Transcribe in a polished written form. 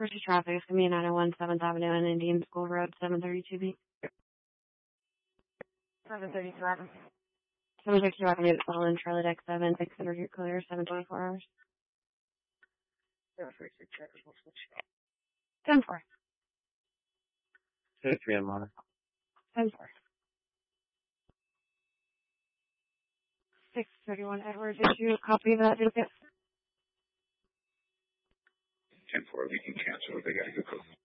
Purchase traffic is coming in 901 7th Avenue and Indian School Road, 732B. 737. 732 Avenue, Solon, Charlotte X7, 600 you're clear, 724 hours. 036 checkers, we'll switch. 10-4. 2-3 on monitor. 10-4. 631 Edwards, issue a copy of that duplicate. 10-4, we can cancel it. They got to go.